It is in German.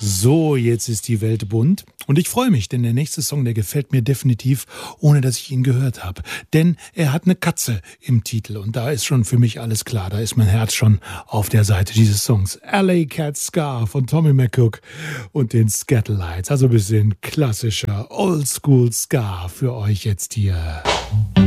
So, jetzt ist die Welt bunt und ich freue mich, denn der nächste Song, der gefällt mir definitiv, ohne dass ich ihn gehört habe. Denn er hat eine Katze im Titel und da ist schon für mich alles klar. Da ist mein Herz schon auf der Seite dieses Songs. Alley Cat Scar von Tommy McCook und den Scatterlights. Also ein bisschen klassischer Oldschool Ska für euch jetzt hier.